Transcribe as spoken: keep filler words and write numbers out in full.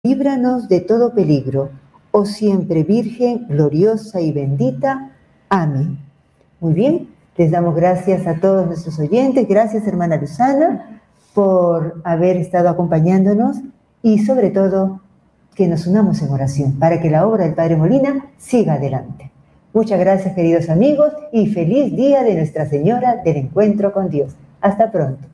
líbranos de todo peligro, oh siempre Virgen, gloriosa y bendita. Amén. Muy bien, les damos gracias a todos nuestros oyentes, gracias hermana Luzana por haber estado acompañándonos y sobre todo que nos unamos en oración para que la obra del Padre Molina siga adelante. Muchas gracias queridos amigos y feliz día de Nuestra Señora del Encuentro con Dios. Hasta pronto.